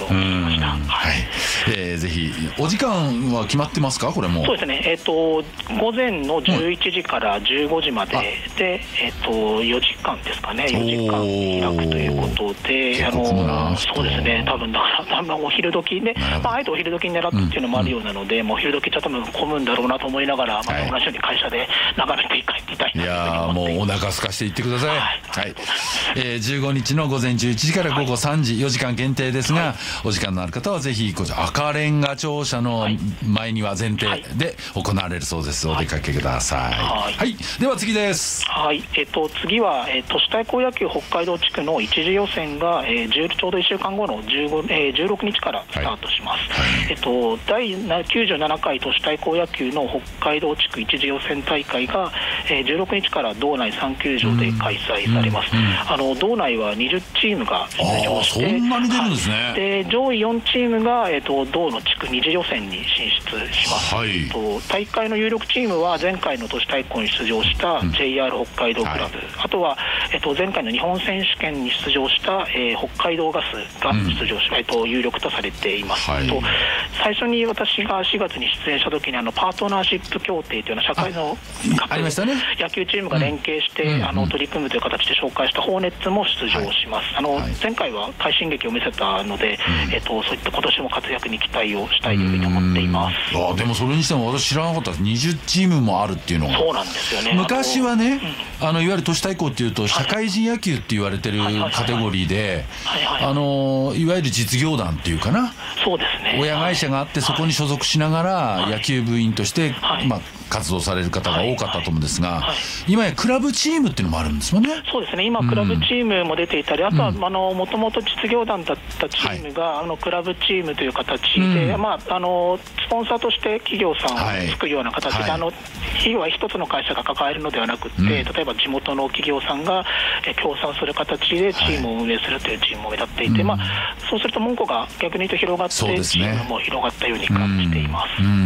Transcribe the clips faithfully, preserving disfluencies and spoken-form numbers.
思いました。 はい、えー、ぜひお時間は決まってますか？これもそうですね、えー、と午前のじゅういちじからじゅうごじまでで、えー、とよじかんですかね、よじかん開くということで、あのそうですね、多分だから多分お昼時で、まあ、あえてお昼時に狙ってっていうのもあるようなので、うん、もうお昼時ちょっと多分混むんだろうなと思いながら、また同じように会社で眺めて帰っていたいなというふうに思っています。 いやもうお腹空かしていってください。はい、はい、えー、じゅうごにちの午前じゅういちじから午後さんじ、よじかん限定ですが、はい、お時間のある方はぜひこちら赤レンガ庁舎の前には前提で行われるそうです。お出かけください。はい、はい、では次です。 はい、えー、と次は、えー、都市対抗野球北海道地区の一次予選が、えー、ちょうどいっしゅうかんごのじゅうご、えー、じゅうろくにちからスタートします。はい、えー、とだいきゅうじゅうななかい都市対抗野球の北海道地区一次予選大会が、えー、じゅうろくにちから道内さん球場で開催されます。うんうん、あの道内はにじゅうチームが出場して、 そんなに出るんですね。 はい、で上位よんチームが、えー、と道の地区二次予選に進出します。はい、と大会の有力チームは前回の都市対抗に出場した ジェイアール 北海道クラブ、はい、あとは、えー、と前回の日本選手権に出場した、えー、北海道ガスが出場し、うん、えー、と有力とされています。はい、と最初に私がしがつに出演した時にあのパートナーシップ協定というような社会のありましたね。 野球チームが連携して、うん、あの取り組むという形で紹介したホーネッツも出場します。はい、あのはい、前回は快進撃を見せたので、うん、えー、とそういった今年も活躍に期待をしたいというふうに思っています。 あでもそれにしても私知らなかったです。にじゅうチームもあるっていうのが。 そうなんですよね。 昔はね、あの、うん、あのいわゆる都市対抗っていうと社会人野球って言われてるカテゴリーで、あのいわゆる実業団っていうかな、 そうですね、 親会社があってそこに所属しながら野球部員として、はい、まあ活動される方が多かったと思うんですが、はいはい、今やクラブチームっていうのもあるんですもんね。 そうですね、今クラブチームも出ていたり、うん、あとはもともと実業団だったチームが、はい、あのクラブチームという形で、うん、まあ、あのスポンサーとして企業さんを作るような形で、はい、あの企業は一つの会社が抱えるのではなくて、うん、例えば地元の企業さんが協賛する形でチームを運営するというチームも目立っていて、はい、まあ、そうすると門戸が逆に言うと広がって、ね、チームも広がったように感じています。 うんうん、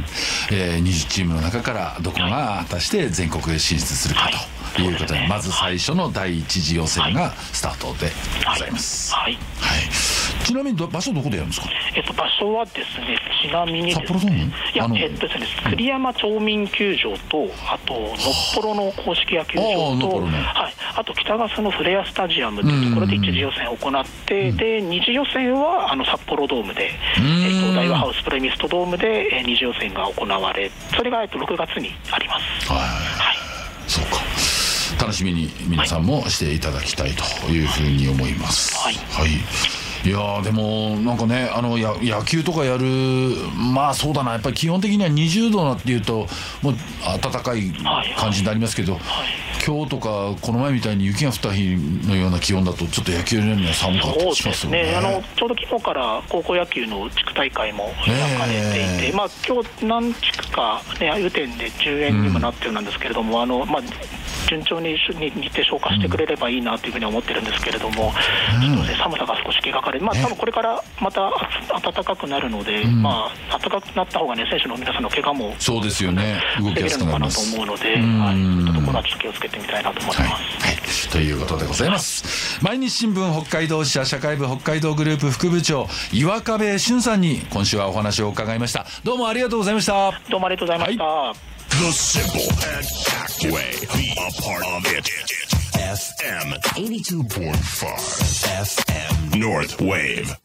えー、にじゅうチームの中からどこが果たして全国へ進出するかということで、はい、まず最初のだいいち次予選がスタートでございます。はいはいはい、ちなみに場所どこでやるんですか？ えっと、場所はですね、ちなみにですね、 札幌ドーム？ いや、えっとですね、栗山町民球場と、あとのっぽろの公式野球場と、あ, はい、あと北笠のフレアスタジアムというところで一次予選を行って、うん、で二次予選はあの札幌ドームで、えっと、大和ハウスプレミストドームで、えー、二次予選が行われ、それが、えっと、ろくがつにあります。はい、はい、 そうか、楽しみに皆さんもしていただきたいというふうに思います。はい、はい、いやでもなんかね、あのや野球とかやる、まあそうだな、やっぱり基本的にはにじゅうどっていうともう暖かい感じになりますけど、はいはいはい、今日とかこの前みたいに雪が降った日のような気温だとちょっと野球のようには寒かったりしますよね。 そうですね、あのちょうど昨日から高校野球の地区大会も開かれていて、まあ、今日何地区か、ね、雨天で順延にもなってるんですけれども、うん、あのまあ順調に日程消化してくれればいいなというふうに思ってるんですけれども、うん、ちょっとね、寒さが少し気がかり、まあ、多分これからまた暖かくなるので、うん、まあ、暖かくなった方がね、選手の皆さんの怪我もそうですよね、動きやすくなります。 できるのかなと思うので、うん、はい、そういったところはちょっと気をつけてみたいなと思います。はいはい、 ということでございます。毎日新聞北海道支社社会部北海道グループ副部長岩壁俊さんに今週はお話を伺いました。どうもありがとうございました。 どうもありがとうございました。はい、 The simple and active way. Be a part of it. F M eighty-two point five F M North Wave.